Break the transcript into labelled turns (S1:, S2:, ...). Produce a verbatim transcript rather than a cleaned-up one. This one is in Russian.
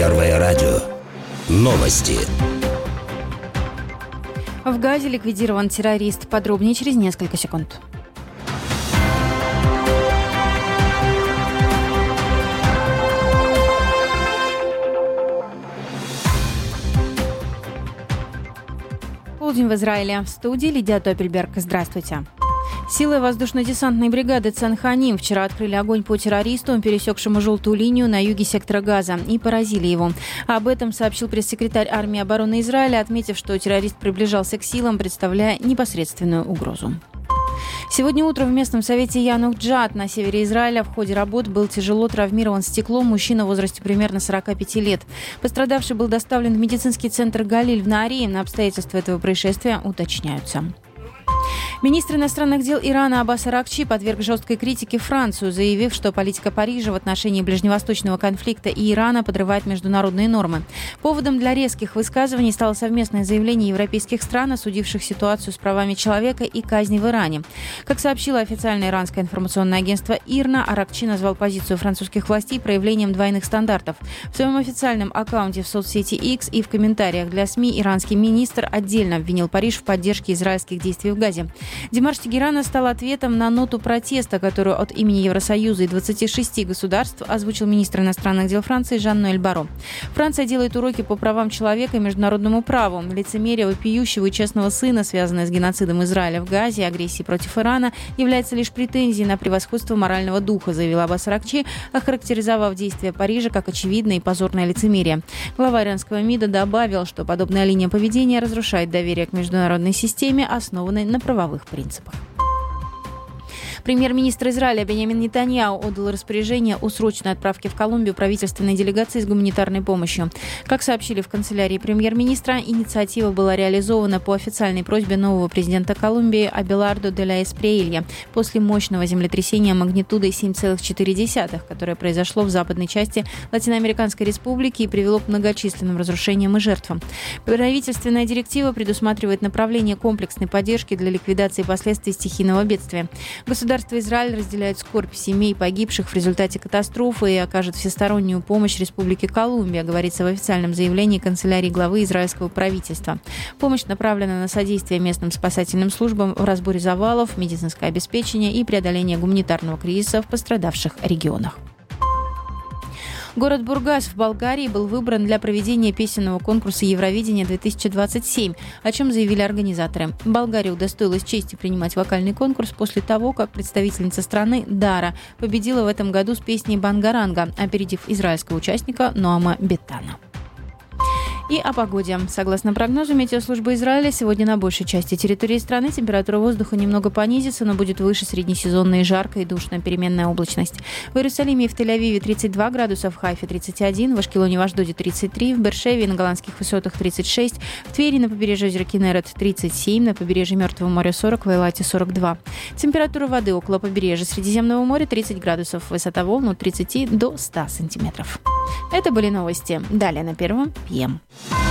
S1: Первое радио. Новости.
S2: В Газе ликвидирован террорист. Подробнее через несколько секунд. Полдень в Израиле. В студии Лидия Топельберг. Здравствуйте. Силы воздушно-десантной бригады Цанханим вчера открыли огонь по террористу, пересекшему желтую линию на юге сектора Газа, и поразили его. Об этом сообщил пресс-секретарь армии обороны Израиля, отметив, что террорист приближался к силам, представляя непосредственную угрозу. Сегодня утром в местном совете Янух-Джат на севере Израиля в ходе работ был тяжело травмирован стеклом мужчина в возрасте примерно сорок пять лет. Пострадавший был доставлен в медицинский центр Галиль в Наарии. На обстоятельства этого происшествия уточняются. Министр иностранных дел Ирана Аббас Аракчи подверг жесткой критике Францию, заявив, что политика Парижа в отношении ближневосточного конфликта и Ирана подрывает международные нормы. Поводом для резких высказываний стало совместное заявление европейских стран, осудивших ситуацию с правами человека и казни в Иране. Как сообщило официальное иранское информационное агентство ИРНА, Аракчи назвал позицию французских властей проявлением двойных стандартов. В своем официальном аккаунте в соцсети X и в комментариях для СМИ иранский министр отдельно обвинил Париж в поддержке израильских действий в Газе. Демарш Тегерана стал ответом на ноту протеста, которую от имени Евросоюза и двадцати шести государств озвучил министр иностранных дел Франции Жан-Ноэль Барро. Франция делает уроки по правам человека и международному праву. Лицемерие вопиющего и честного сына, связанное с геноцидом Израиля в Газе и агрессией против Ирана, является лишь претензией на превосходство морального духа, заявил Аббас Аракчи, охарактеризовав действия Парижа как очевидное и позорное лицемерие. Глава иранского МИДа добавил, что подобная линия поведения разрушает доверие к международной системе, основанной на правовых принципах. Премьер-министр Израиля Биньямин Нетаньяху отдал распоряжение о срочной отправке в Колумбию правительственной делегации с гуманитарной помощью. Как сообщили в канцелярии премьер-министра, инициатива была реализована по официальной просьбе нового президента Колумбии Абелардо де ла Эсприэлья после мощного землетрясения магнитудой семь целых четыре десятых, которое произошло в западной части Латиноамериканской республики и привело к многочисленным разрушениям и жертвам. Правительственная директива предусматривает направление комплексной поддержки для ликвидации последствий стихийного бедствия. Государство Государство Израиль разделяет скорбь семей погибших в результате катастрофы и окажет всестороннюю помощь Республике Колумбия, говорится в официальном заявлении канцелярии главы израильского правительства. Помощь направлена на содействие местным спасательным службам в разборе завалов, медицинское обеспечение и преодоление гуманитарного кризиса в пострадавших регионах. Город Бургас в Болгарии был выбран для проведения песенного конкурса Евровидения-две тысячи двадцать семь, о чем заявили организаторы. Болгария удостоилась чести принимать вокальный конкурс после того, как представительница страны Дара победила в этом году с песней «Бангаранга», опередив израильского участника Ноама Беттана. И о погоде. Согласно прогнозу Метеослужбы Израиля, сегодня на большей части территории страны температура воздуха немного понизится, но будет выше среднесезонной и жарко и душная переменная облачность. В Иерусалиме и в Тель-Авиве тридцать два градуса, в Хайфе тридцать один, в Ашкелоне и в Ашдоде тридцать три, в Бершеве и на голландских высотах тридцать шесть, в Твери на побережье озера Кинерет тридцать семь, на побережье Мертвого моря сорок, в Эйлате сорок два. Температура воды около побережья Средиземного моря тридцать градусов, высота волн от тридцати до ста сантиметров. Это были новости. Далее на Первом пи эм.